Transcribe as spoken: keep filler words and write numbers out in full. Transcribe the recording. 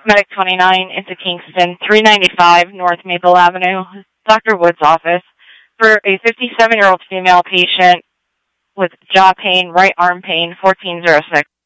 Medic twenty-nine into Kingston, three ninety-five North Maple Avenue, Doctor Wood's office, for a fifty-seven-year-old female patient with jaw pain, right arm pain, fourteen oh six.